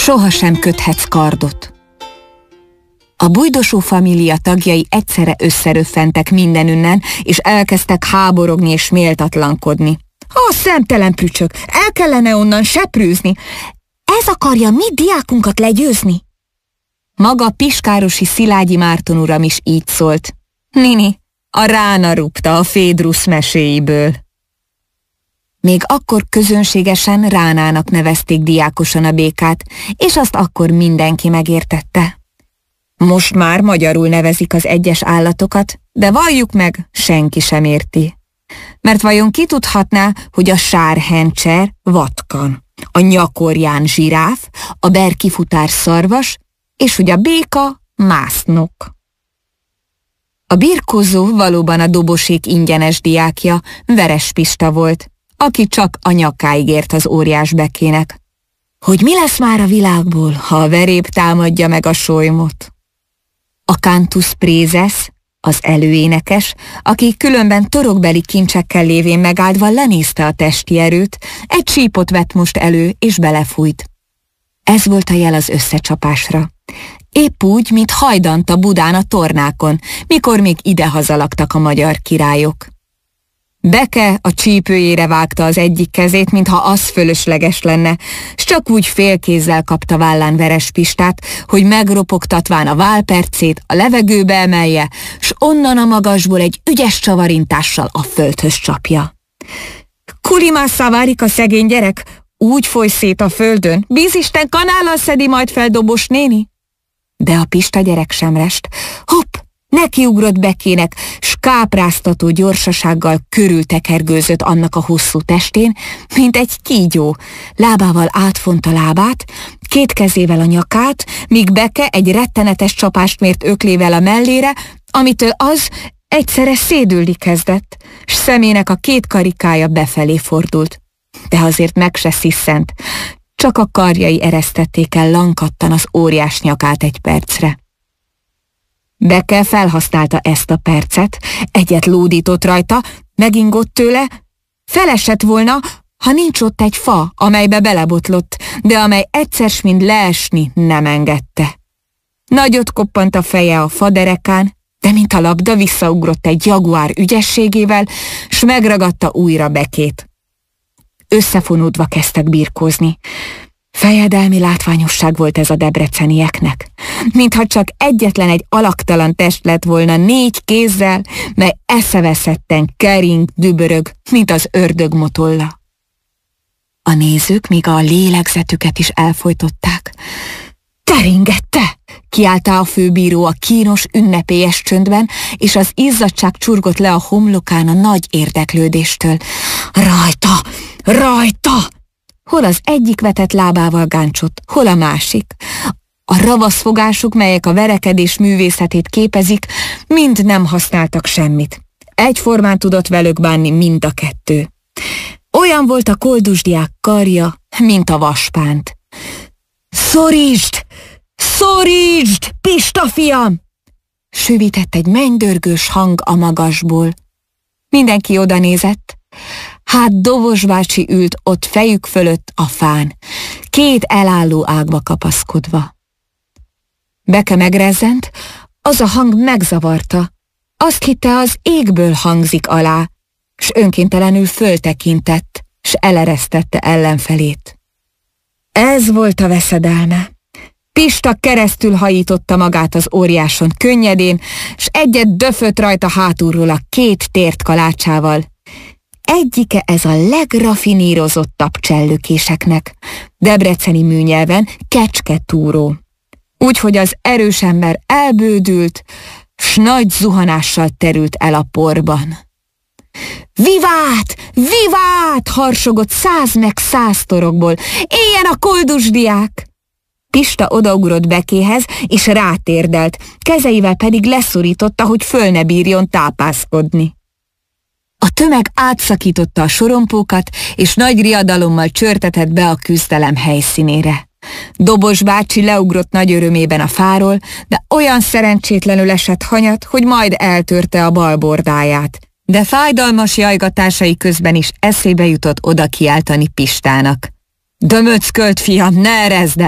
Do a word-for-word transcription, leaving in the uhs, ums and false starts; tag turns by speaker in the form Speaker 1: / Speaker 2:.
Speaker 1: sohasem köthetsz kardot. A Bujdosó família tagjai egyszerre összeröffentek mindenünnen, és elkezdtek háborogni és méltatlankodni. A szemtelen prücsök, el kellene onnan seprőzni. Ez akarja mi diákunkat legyőzni? Maga piskárosi Szilágyi Márton uram is így szólt. Nini, a rána rúgta a Fédrusz meséiből. Még akkor közönségesen Ránának nevezték diákosan a békát, és azt akkor mindenki megértette. Most már magyarul nevezik az egyes állatokat, de valljuk meg, senki sem érti. Mert vajon ki tudhatná, hogy a sárhencser vatkan, a nyakorján zsiráf, a berkifutár szarvas, és hogy a béka másznok. A birkózó valóban a dobosék ingyenes diákja, Veres Pista volt, aki csak a nyakáig ért az óriás bekének. Hogy mi lesz már a világból, ha a verép támadja meg a solymot? A Cantus Praeses, az előénekes, aki különben torokbeli kincsekkel lévén megáldva lenézte a testi erőt, egy csípot vett most elő és belefújt. Ez volt a jel az összecsapásra. Épp úgy, mint Hajdanta Budán a tornákon, mikor még idehazalaktak a magyar királyok. Beke a csípőjére vágta az egyik kezét, mintha az fölösleges lenne, s csak úgy félkézzel kapta vállán Veres Pistát, hogy megropogtatván a válpercét a levegőbe emelje, s onnan a magasból egy ügyes csavarintással a földhöz csapja. Kulimásszá várik a szegény gyerek, úgy foly szét a földön, bízisten kanállal szedi majd fel Dobos néni? De a Pista gyerek sem rest. Hopp! Nekiugrott Bekének, s kápráztató gyorsasággal körültekergőzött annak a hosszú testén, mint egy kígyó. Lábával átfonta lábát, két kezével a nyakát, míg Beke egy rettenetes csapást mért öklével a mellére, amitől az egyszerre szédülni kezdett, s szemének a két karikája befelé fordult. De azért meg se sziszent, csak a karjai eresztették el lankadtan az óriás nyakát egy percre. Beke felhasználta ezt a percet, egyet lódított rajta, megingott tőle, felesett volna, ha nincs ott egy fa, amelybe belebotlott, de amely egyszer s mind leesni nem engedte. Nagyot koppant a feje a faderekán, de mint a labda visszaugrott egy jaguár ügyességével, s megragadta újra Bekét. Összefonódva kezdtek birkózni. Fejedelmi látványosság volt ez a debrecenieknek, mintha csak egyetlen egy alaktalan test lett volna négy kézzel, mely eszeveszetten kering, dübörög, mint az ördög motolla. A nézők még a lélegzetüket is elfojtották. Teringette! Kiálta a főbíró a kínos, ünnepélyes csöndben, és az izzadság csurgott le a homlokán a nagy érdeklődéstől. Rajta! Rajta! Hol az egyik vetett lábával gáncsott, hol a másik. A ravaszfogások, melyek a verekedés művészetét képezik, mind nem használtak semmit. Egyformán tudott velük bánni mind a kettő. Olyan volt a koldusdiák karja, mint a vaspánt. Szorítsd! Szorítsd, Pista fiam! Süvített egy mennydörgős hang a magasból. Mindenki oda nézett. Hát Dobos bácsi ült ott fejük fölött a fán, két elálló ágba kapaszkodva. Beke megrezzent, az a hang megzavarta. Azt hitte, az égből hangzik alá, s önkéntelenül föltekintett, s eleresztette ellenfelét. Ez volt a veszedelme. Pista keresztül hajította magát az óriáson könnyedén, s egyet döfött rajta hátulról a két tért kalácsával. Egyike ez a legrafinírozottabb csellőkéseknek, debreceni műnyelven kecsketúró. Úgyhogy az erős ember elbődült, s nagy zuhanással terült el a porban. Vivát! Vivát! Harsogott száz meg száz torokból. Éljen a koldusdiák! Pista odaugrott Bekéhez, és rátérdelt, kezeivel pedig leszorította, hogy föl ne bírjon tápászkodni. A tömeg átszakította a sorompókat, és nagy riadalommal csörtetett be a küzdelem helyszínére. Dobos bácsi leugrott nagy örömében a fáról, de olyan szerencsétlenül esett hanyat, hogy majd eltörte a bal bordáját. De fájdalmas jajgatásai közben is eszébe jutott oda kiáltani Pistának. Dömöckölt fiam, ne erezd el!